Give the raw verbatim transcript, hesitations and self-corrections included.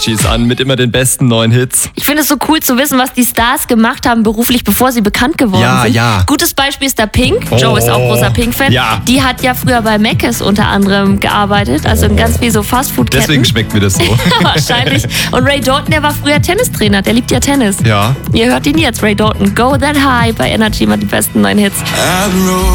Schieß an mit immer den besten neuen Hits. Ich finde es so cool zu wissen, was die Stars gemacht haben beruflich, bevor sie bekannt geworden Ja, sind. ja. Gutes Beispiel ist da Pink. Oh. Joe ist auch großer Pink-Fan. Ja. Die hat ja früher bei Mc's unter anderem gearbeitet, also in ganz viel so Fastfood-Ketten. Deswegen schmeckt mir das so. Wahrscheinlich. Und Ray Dalton, der war früher Tennistrainer, der liebt ja Tennis. Ja. Ihr hört ihn jetzt, Ray Dalton. Go That High bei Energy, mal die besten neuen Hits.